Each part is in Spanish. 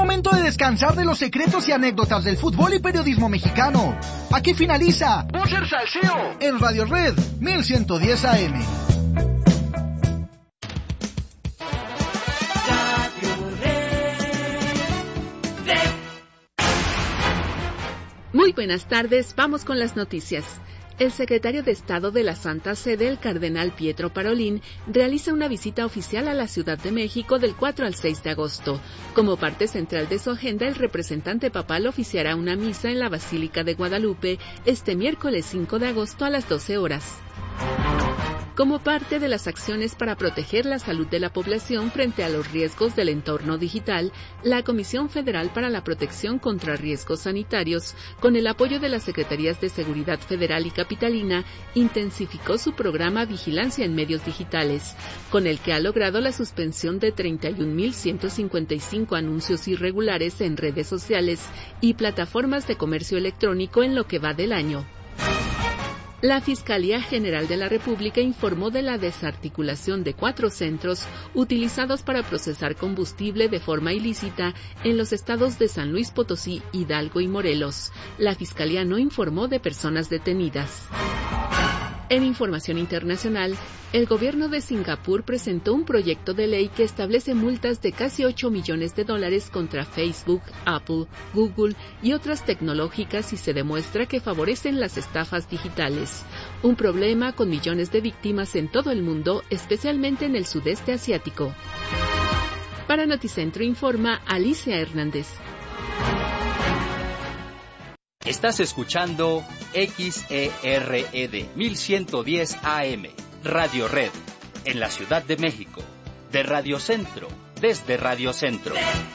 momento de descansar de los secretos y anécdotas del fútbol y periodismo mexicano. Aquí finaliza Voces Salseo en Radio Red 1110 AM. Muy buenas tardes, vamos con las noticias. El secretario de Estado de la Santa Sede, el cardenal Pietro Parolin, realiza una visita oficial a la Ciudad de México del 4 al 6 de agosto. Como parte central de su agenda, el representante papal oficiará una misa en la Basílica de Guadalupe este miércoles 5 de agosto a las 12 horas. Como parte de las acciones para proteger la salud de la población frente a los riesgos del entorno digital, la Comisión Federal para la Protección contra Riesgos Sanitarios, con el apoyo de las Secretarías de Seguridad Federal y Capitalina, intensificó su programa Vigilancia en Medios Digitales, con el que ha logrado la suspensión de 31.155 anuncios irregulares en redes sociales y plataformas de comercio electrónico en lo que va del año. La Fiscalía General de la República informó de la desarticulación de 4 centros utilizados para procesar combustible de forma ilícita en los estados de San Luis Potosí, Hidalgo y Morelos. La Fiscalía no informó de personas detenidas. En información internacional, el gobierno de Singapur presentó un proyecto de ley que establece multas de casi $8 millones contra Facebook, Apple, Google y otras tecnológicas si se demuestra que favorecen las estafas digitales. Un problema con millones de víctimas en todo el mundo, especialmente en el sudeste asiático. Para Noticentro informa Alicia Hernández. Estás escuchando XERED 1110 AM, Radio Red, en la Ciudad de México, de Radio Centro, desde Radio Centro.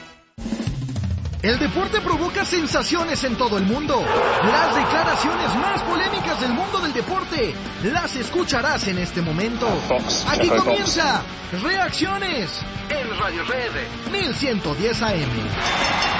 El deporte provoca sensaciones en todo el mundo. Las declaraciones más polémicas del mundo del deporte las escucharás en este momento. Aquí comienza Reacciones en Radio Red 1110 AM.